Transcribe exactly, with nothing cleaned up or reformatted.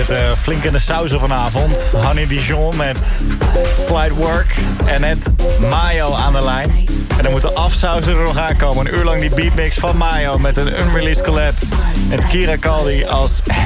zit uh, flink in de sausen vanavond. Honey Dijon met Slide Work. En net Mayo aan de lijn. En dan moet de afsausen er nog aankomen. Een uur lang die beatmix van Mayo met een unreleased collab. Met Kira Caldi als